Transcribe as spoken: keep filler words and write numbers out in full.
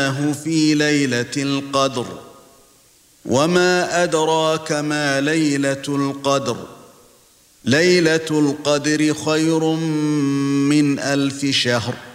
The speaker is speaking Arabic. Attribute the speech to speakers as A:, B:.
A: في ليلة القدر وما أدراك ما ليلة القدر ليلة القدر خير من ألف شهر